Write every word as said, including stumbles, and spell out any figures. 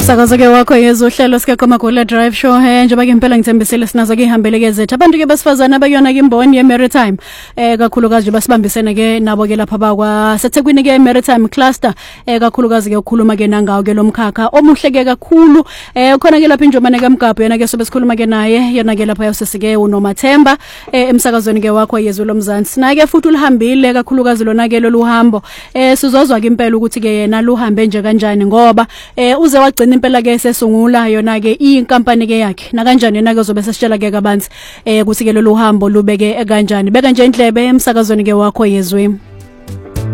Umsakazo ke wakho yezohlelo sike Magula Drive Show he njengoba ke impela ngithembisile sinazo ke ihambele ke zethu abantu ke besifazana abayona ke imboni ye Maritime eh kakhulukazi nje basibambisene ke nabo ke lapha bakwa seThekwini ke Maritime Cluster eh kakhulukazi ke ukukhuluma ke nangawo ke lomkhakha omuhle ke kakhulu eh khona ke lapha injomane kaMgabho yena ke sobe sikhuluma ke naye yena ke lapha yosesike uNomathemba eh emsakazweni ke wakho yezwe lomzansi na ke futhi ulihambile kakhulukazi lona ke loluhambo eh sizozwa ke impela ukuthi ke yena luhambe nje kanjani ngoba eh uze wagcina impela ke sesungula yona ke inkampani ke yakhe na kanjani yena ke uzobe sesitshela ke kabanzi eh ukuthi ke lolu hambo lubeke kanjani beka nje indlebe emsakazweni ke wakho yezwe.